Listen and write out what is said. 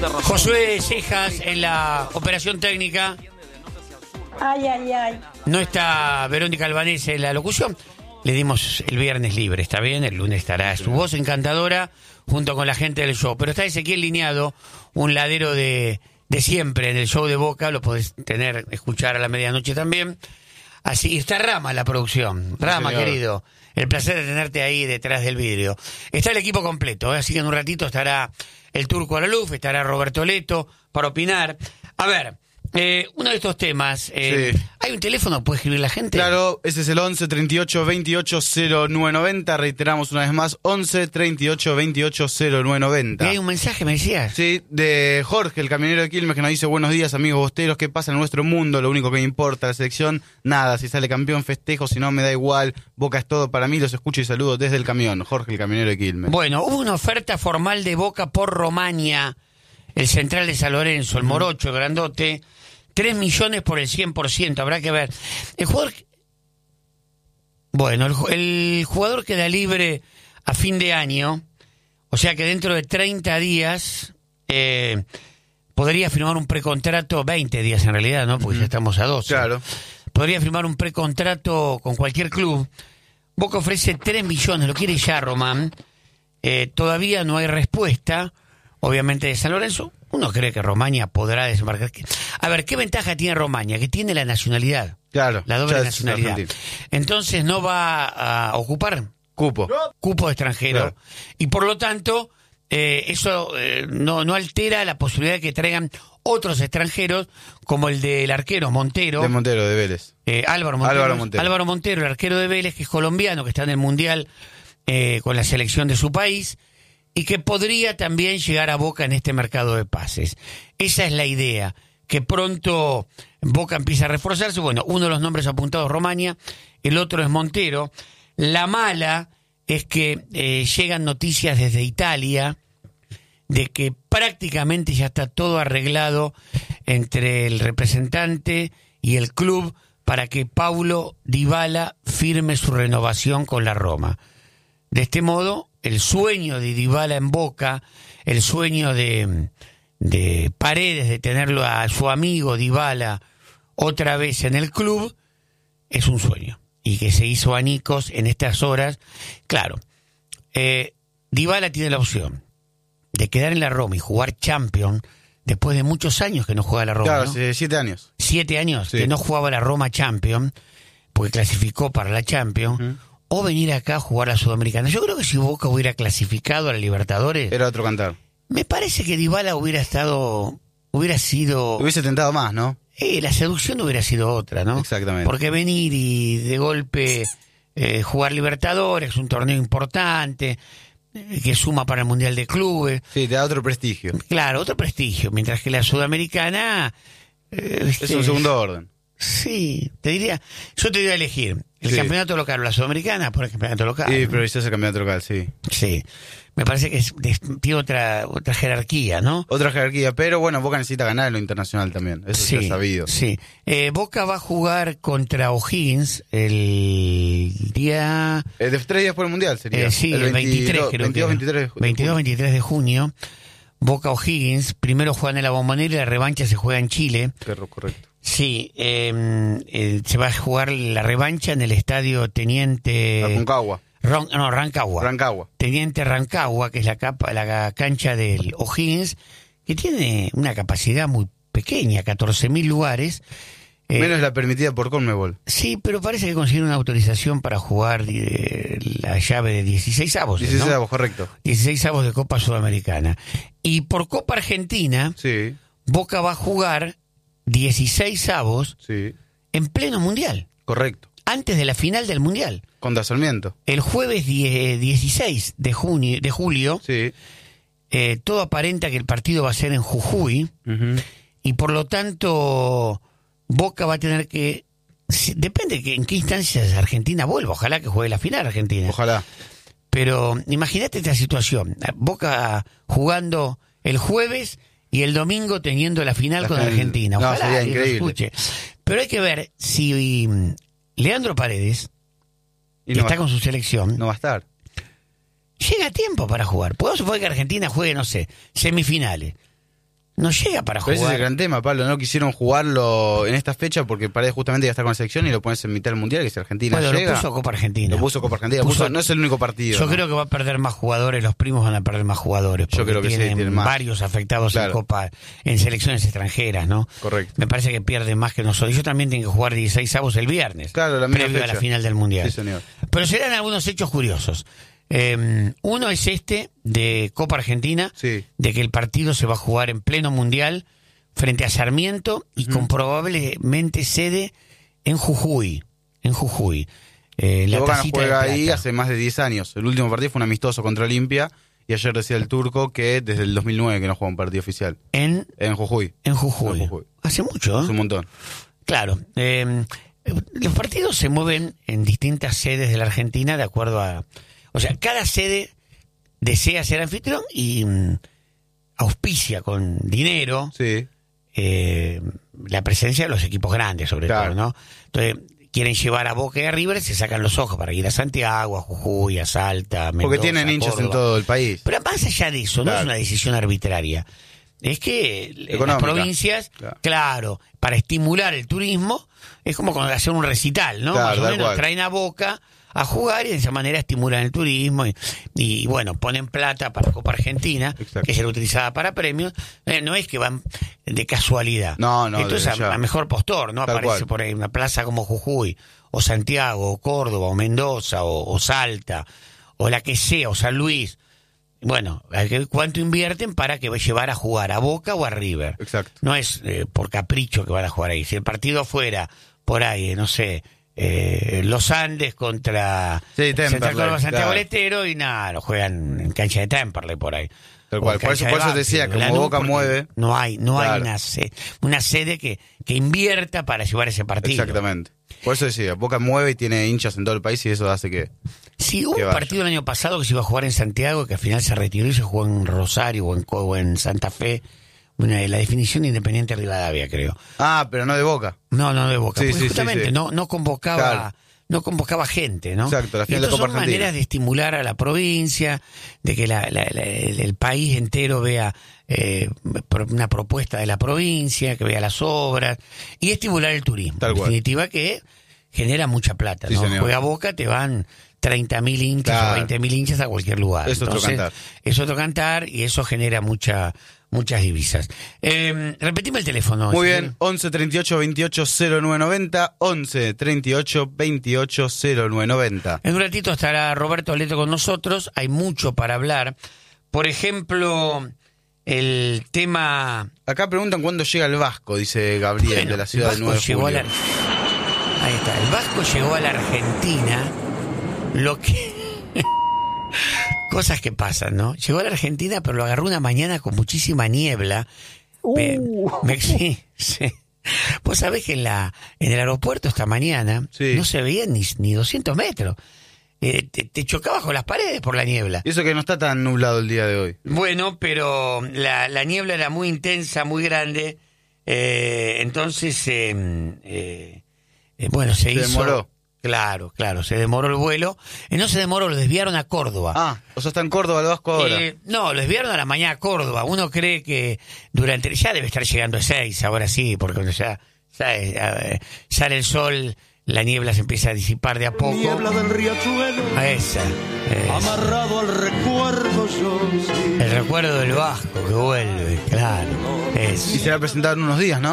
Josué Cejas en la operación técnica. Ay, ay, ay. No está Verónica Albanese en la locución. Le dimos el viernes libre, está bien. El lunes estará su voz encantadora junto con la gente del show. Pero está Ezequiel Lineado, un ladero de siempre en el show de Boca. Lo podés escuchar a la medianoche también. Así está Rama en la producción. Rama, sí, querido, el placer de tenerte ahí detrás del vidrio. Está el equipo completo, así que en un ratito estará el Turco Araluf, estará Roberto Leto para opinar. A ver, uno de estos temas, sí. ¿Hay un teléfono? ¿Puede escribir la gente? Claro, ese es el 11 38 28 0990. Reiteramos una vez más, 11 38 28 0990. ¿Y hay un mensaje, me decías? Sí, de Jorge, el camionero de Quilmes, que nos dice: buenos días, amigos bosteros, ¿qué pasa en nuestro mundo? Lo único que me importa, la selección, nada, si sale campeón festejo, si no me da igual, Boca es todo para mí, los escucho y saludo desde el camión. Jorge, el camionero de Quilmes. Bueno, hubo una oferta formal de Boca por Romaña, el central de San Lorenzo, el morocho, el grandote, 3 millones por el 100%, habrá que ver. El jugador... Bueno, el jugador queda libre a fin de año, o sea que dentro de 30 días podría firmar un precontrato, 20 días en realidad, ¿no? Porque ya estamos a 12. Claro. Podría firmar un precontrato con cualquier club. Boca ofrece 3 millones, lo quiere ya Román. Todavía no hay respuesta, obviamente, de San Lorenzo. Uno cree que Romaña podrá desembarcar. A ver, ¿qué ventaja tiene Romaña? Que tiene la nacionalidad. Claro. La doble nacionalidad. Entonces no va a ocupar cupo de extranjero. Claro. Y por lo tanto, eso no altera la posibilidad de que traigan otros extranjeros, como el del arquero Montero. De Montero, de Vélez. Álvaro Montero, el arquero de Vélez, que es colombiano, que está en el Mundial con la selección de su país, y que podría también llegar a Boca en este mercado de pases. Esa es la idea, que pronto Boca empieza a reforzarse. Bueno, uno de los nombres apuntados es Romaña, el otro es Montero. La mala es que llegan noticias desde Italia de que prácticamente ya está todo arreglado entre el representante y el club para que Paulo Dybala firme su renovación con la Roma. De este modo, el sueño de Dybala en Boca, el sueño de Paredes de tenerlo a su amigo Dybala otra vez en el club, es un sueño. Y que se hizo añicos en estas horas. Claro, Dybala tiene la opción de quedar en la Roma y jugar Champions después de muchos años que no juega la Roma. Claro, ¿no? 7 años. 7 años sí. Que no jugaba la Roma Champions, porque clasificó para la Champions. O venir acá a jugar a la Sudamericana. Yo creo que si Boca hubiera clasificado a la Libertadores... Era otro cantar. Me parece que Dybala hubiera sido... Hubiese tentado más, ¿no? La seducción hubiera sido otra, ¿no? Exactamente. Porque venir y de golpe jugar Libertadores, un torneo importante, que suma para el Mundial de Clubes. Sí, te da otro prestigio. Claro, otro prestigio. Mientras que la Sudamericana... es un segundo orden. Sí, yo te diría a elegir el campeonato local o la Sudamericana por el campeonato local. Sí, ¿no? pero ese es el campeonato local, sí. Sí, me parece que tiene otra jerarquía, ¿no? Otra jerarquía, pero bueno, Boca necesita ganar en lo internacional también, eso sí, se ha sabido. Sí, Boca va a jugar contra O'Higgins el día... de 3 días después del Mundial sería. Sí, el 23, creo 22-23 de junio. Boca O'Higgins, primero juegan en la Bombonera y la revancha se juega en Chile. Correcto. Sí, se va a jugar la revancha en el estadio Teniente... Rancagua. Teniente Rancagua, que es la cancha del O'Higgins, que tiene una capacidad muy pequeña, 14.000 lugares. Menos la permitida por Conmebol. Sí, pero parece que consiguieron una autorización para jugar la llave de 16avos. 16avos, correcto. 16avos de Copa Sudamericana. Y por Copa Argentina, sí. Boca va a jugar 16avos sí. en pleno Mundial. Correcto. Antes de la final del Mundial. Contra Sarmiento. El jueves 16 de julio, sí. Todo aparenta que el partido va a ser en Jujuy, y por lo tanto Boca va a tener que... Depende en qué instancias Argentina vuelva. Ojalá que juegue la final Argentina. Ojalá. Pero imagínate esta situación. Boca jugando el jueves y el domingo teniendo la final con Argentina. Ojalá, sería que increíble. lo escuche. Pero hay que ver si Leandro Paredes, que está con su selección, no va a estar. Llega a tiempo para jugar. Podemos suponer que Argentina juegue, no sé, semifinales. no llega para jugar. Pero ese es el gran tema, Pablo. No quisieron jugarlo en esta fecha porque Paredes justamente ya está con la selección y lo pones en mitad del Mundial, que si Argentina llega... Lo puso Copa Argentina. No es el único partido. Yo creo que va a perder más jugadores, los primos van a perder más jugadores. Yo creo que tienen más. Varios afectados en Copa, en selecciones extranjeras, ¿no? Correcto. Me parece que pierden más que nosotros. Yo también tengo que jugar 16avos el viernes. Claro, previo a la final del Mundial. Sí, señor. Pero serán algunos hechos curiosos. Uno es de Copa Argentina, de que el partido se va a jugar en pleno Mundial frente a Sarmiento y con probablemente sede en Jujuy. La Boca no juega ahí hace más de 10 años. El último partido fue un amistoso contra Olimpia y ayer decía el turco que desde el 2009 que no juega un partido oficial. En Jujuy. En Jujuy. Hace mucho, ¿eh? Hace un montón. Claro. Los partidos se mueven en distintas sedes de la Argentina de acuerdo a... O sea, cada sede desea ser anfitrión y auspicia con dinero la presencia de los equipos grandes, sobre todo, ¿no? Entonces, quieren llevar a Boca y a River, se sacan los ojos para ir a Santiago, a Jujuy, a Salta, a Mendoza, porque tienen hinchas en todo el país. Pero más allá de eso, no es una decisión arbitraria. Es que las provincias, claro, para estimular el turismo, es como cuando hacer un recital, ¿no? Más o menos traen a Boca a jugar y de esa manera estimulan el turismo y bueno, ponen plata para Copa Argentina, que será utilizada para premios. No es que van de casualidad. No, esto es a mejor postor, ¿no? Aparece por ahí una plaza como Jujuy, o Santiago, o Córdoba, o Mendoza, o Salta, o la que sea, o San Luis. Bueno, ¿cuánto invierten para que va a llevar a jugar a Boca o a River? Exacto. No es por capricho que van a jugar ahí. Si el partido fuera por ahí, no sé, Los Andes contra Central Córdoba, Santiago del Estero, y nada, lo juegan en cancha de Temperley por ahí. Tal cual. Por eso decía que como Boca mueve... No hay una sede que invierta para llevar ese partido. Exactamente. Por eso decía, Boca mueve y tiene hinchas en todo el país y eso hace que... Sí, hubo un partido el año pasado que se iba a jugar en Santiago, que al final se retiró y se jugó en Rosario o en Santa Fe. La definición de Independiente Rivadavia, creo. Ah, pero no de Boca. No de Boca. Sí, justamente no convocaba... No convocaba gente, ¿no? Exacto, la final de Copa Argentina. Son maneras de estimular a la provincia, de que el país entero vea una propuesta de la provincia, que vea las obras, y estimular el turismo. En definitiva, que genera mucha plata, ¿no? Juega Boca, te van 30.000 hinchas o 20.000 hinchas a cualquier lugar. Es otro cantar. Es otro cantar y eso genera muchas divisas. Repetime el teléfono. Muy bien, 11 38 28 0990, 11 38 28 0990. En un ratito estará Roberto Aleto con nosotros, hay mucho para hablar. Por ejemplo, el tema... Acá preguntan cuándo llega el Vasco, dice Gabriel, de la ciudad del 9 de julio. Ahí está, el Vasco llegó a la Argentina, lo que... Cosas que pasan, ¿no? Llegó a la Argentina, pero lo agarró una mañana con muchísima niebla. Sí. Vos sabés que en el aeropuerto esta mañana no se veían ni 200 metros. Te chocabas con las paredes por la niebla. Y eso que no está tan nublado el día de hoy. Bueno, pero la niebla era muy intensa, muy grande. Entonces, bueno, se hizo... demoró. Claro, se demoró el vuelo. No se demoró, lo desviaron a Córdoba. Ah, o sea, está en Córdoba el Vasco ahora. No, lo desviaron a la mañana a Córdoba. Uno cree que ya debe estar llegando a 6, ahora sí, porque cuando ya sale el sol, la niebla se empieza a disipar de a poco. Niebla del riachuelo, Esa. amarrado al recuerdo yo. El recuerdo del Vasco que vuelve, claro. Y se va a presentar en unos días, ¿no?